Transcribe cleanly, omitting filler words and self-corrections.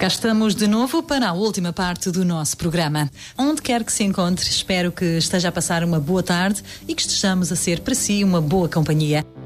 Cá estamos de novo para a última parte do nosso programa. Onde quer que se encontre, espero que esteja a passar uma boa tarde e que estejamos a ser para si uma boa companhia.